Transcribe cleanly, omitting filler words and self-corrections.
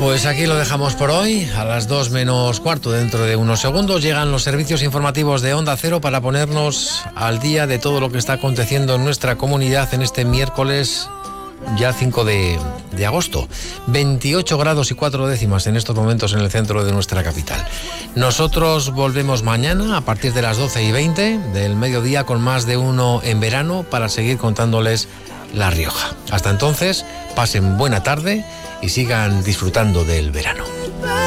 Pues aquí lo dejamos por hoy. A las 2 menos cuarto, dentro de unos segundos, llegan los servicios informativos de Onda Cero para ponernos al día de todo lo que está aconteciendo en nuestra comunidad en este miércoles, ya 5 de agosto. 28 grados y 4 décimas en estos momentos en el centro de nuestra capital. Nosotros volvemos mañana a partir de las 12:20 del mediodía con más de uno en verano para seguir contándoles La Rioja. Hasta entonces, pasen buena tarde y sigan disfrutando del verano.